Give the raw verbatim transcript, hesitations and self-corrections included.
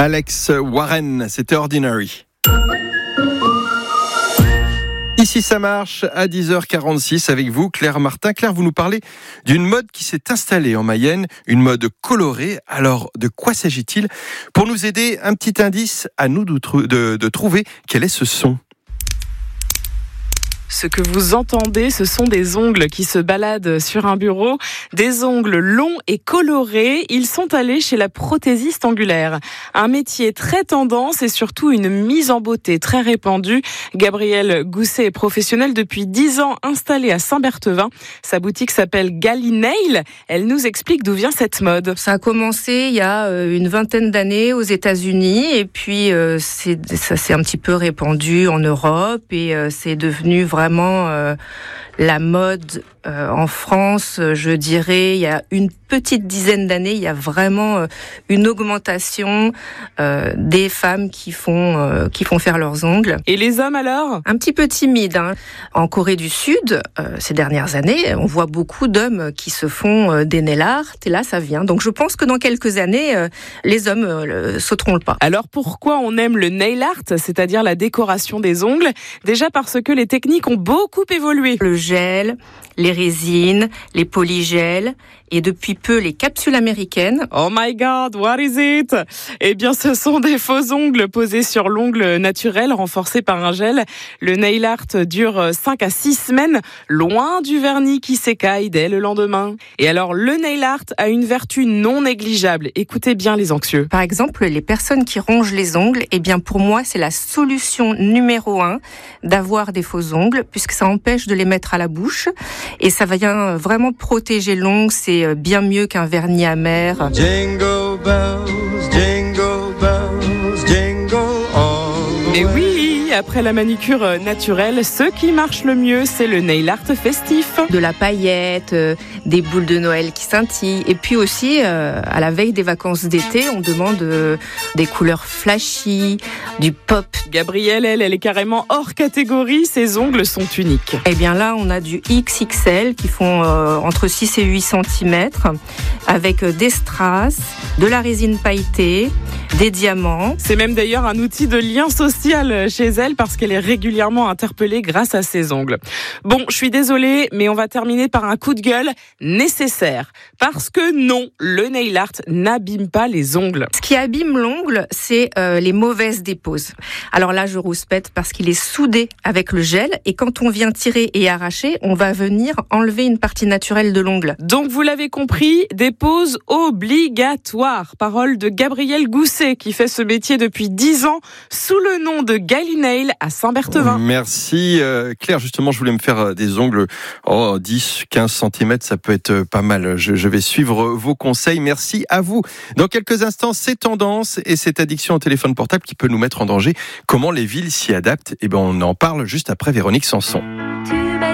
Alex Warren, c'était Ordinary. Ici ça marche à dix heures quarante-six avec vous Claire Martin. Claire, vous nous parlez d'une mode qui s'est installée en Mayenne, une mode colorée. Alors de quoi s'agit-il? Pour nous aider, un petit indice à nous de, de, de trouver quel est ce son. Ce que vous entendez, ce sont des ongles qui se baladent sur un bureau, des ongles longs et colorés. Ils sont allés chez la prothésiste angulaire. Un métier très tendance et surtout une mise en beauté très répandue. Gabrielle Gousset est professionnelle depuis dix ans, installée à Saint-Berthevin. Sa boutique s'appelle Galinail. Elle nous explique d'où vient cette mode. Ça a commencé il y a une vingtaine d'années aux États-Unis et puis euh, c'est, ça s'est un petit peu répandu en Europe et euh, c'est devenu vraiment Vraiment euh, la mode euh, en France, je dirais, il y a une petite dizaine d'années, il y a vraiment euh, une augmentation euh, des femmes qui font euh, qui font faire leurs ongles. Et les hommes alors ? Un petit peu timides. Hein. En Corée du Sud, euh, ces dernières années, on voit beaucoup d'hommes qui se font euh, des nail art, et là ça vient. Donc je pense que dans quelques années, euh, les hommes euh, sauteront le pas. Alors pourquoi on aime le nail art, c'est-à-dire la décoration des ongles ? Déjà parce que les techniques ont beaucoup évolué. Le gel, les résines, les polygels et depuis peu les capsules américaines. Oh my God, what is it ? Eh bien, ce sont des faux ongles posés sur l'ongle naturel renforcé par un gel. Le nail art dure cinq à six semaines, loin du vernis qui s'écaille dès le lendemain. Et alors, le nail art a une vertu non négligeable. Écoutez bien les anxieux. Par exemple, les personnes qui rongent les ongles, eh bien pour moi, c'est la solution numéro un d'avoir des faux ongles, puisque ça empêche de les mettre à la bouche. Et ça vient vraiment protéger l'ongle, c'est bien mieux qu'un vernis amer. Jingle bells, jingle bells, jingle all. Et oui, après la manicure naturelle, ce qui marche le mieux, c'est le nail art festif. De la paillette, euh, des boules de Noël qui scintillent. Et puis aussi, euh, à la veille des vacances d'été, on demande euh, des couleurs flashy, du pop. Gabrielle, elle, elle est carrément hors catégorie. Ses ongles sont uniques. Eh bien là, on a du X X L qui font euh, entre six et huit centimètres avec des strass, de la résine pailletée, des diamants. C'est même d'ailleurs un outil de lien social chez elle parce qu'elle est régulièrement interpellée grâce à ses ongles. Bon, je suis désolée, mais on va terminer par un coup de gueule nécessaire. Parce que non, le nail art n'abîme pas les ongles. Ce qui abîme l'ongle, c'est euh, les mauvaises déposes. Alors là, je rouspète parce qu'il est soudé avec le gel et quand on vient tirer et arracher, on va venir enlever une partie naturelle de l'ongle. Donc vous l'avez compris, dépose obligatoire. Parole de Gabrielle Gousset qui fait ce métier depuis dix ans sous le nom de Galinail à Saint-Berthevin. Merci euh, Claire, justement je voulais me faire des ongles oh, dix, quinze centimètres, ça peut être pas mal. Je, je vais suivre vos conseils, merci à vous. Dans quelques instants, ces tendances et cette addiction au téléphone portable qui peut nous mettre en danger. Comment les villes s'y adaptent ? Eh ben, on en parle juste après Véronique Sanson.